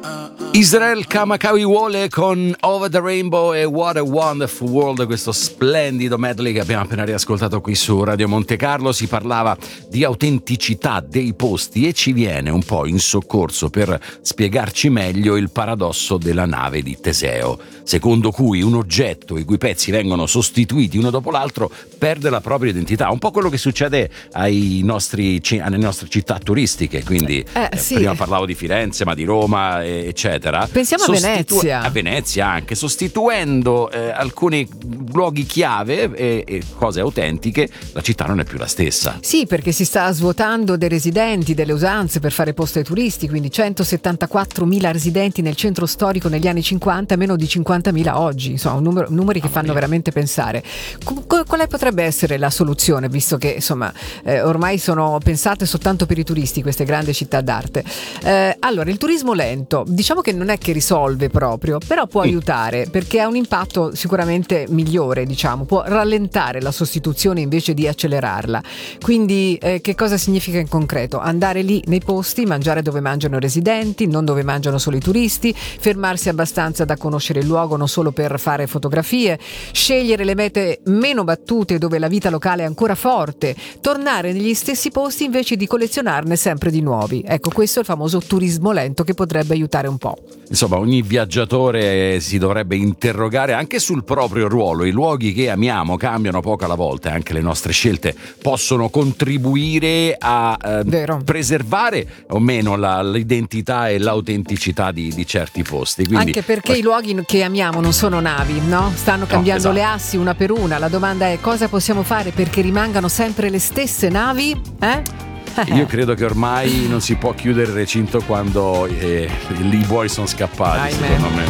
Israel Kamakawiwo'ole con Over the Rainbow e What a Wonderful World, questo splendido medley che abbiamo appena riascoltato qui su Radio Monte Carlo. Si parlava di autenticità dei posti e ci viene un po' in soccorso per spiegarci meglio il paradosso della nave di Teseo, secondo cui un oggetto i cui pezzi vengono sostituiti uno dopo l'altro perde la propria identità, un po' quello che succede alle nostre città turistiche, quindi sì. Prima parlavo di Firenze, ma di Roma, eccetera. Pensiamo a Venezia. A Venezia anche, sostituendo alcuni luoghi chiave e cose autentiche, la città non è più la stessa. Sì, perché si sta svuotando dei residenti, delle usanze per fare posto ai turisti, quindi 174.000 residenti nel centro storico negli anni 50, meno di 50.000 oggi, insomma numeri che fanno veramente pensare. Quale potrebbe essere la soluzione, visto che insomma ormai sono pensate soltanto per i turisti queste grandi città d'arte? Allora, il turismo lento, diciamo che non è che risolve proprio, però può aiutare, perché ha un impatto sicuramente migliore, diciamo, può rallentare la sostituzione invece di accelerarla. Quindi che cosa significa in concreto? Andare lì nei posti, mangiare dove mangiano i residenti, non dove mangiano solo i turisti, fermarsi abbastanza da conoscere il luogo non solo per fare fotografie, scegliere le mete meno battute dove la vita locale è ancora forte, tornare negli stessi posti invece di collezionarne sempre di nuovi. Ecco, questo è il famoso turismo lento che potrebbe aiutare un po'. Insomma, ogni viaggiatore si dovrebbe interrogare anche sul proprio ruolo. I luoghi che amiamo cambiano poco alla volta e anche le nostre scelte possono contribuire a preservare o meno l'identità e l'autenticità di certi posti. Quindi, anche perché i luoghi che amiamo non sono navi, no? Stanno cambiando le assi una per una. La domanda è: cosa possiamo fare perché rimangano sempre le stesse navi? Io credo che ormai non si può chiudere il recinto quando i buoi sono scappati, secondo me.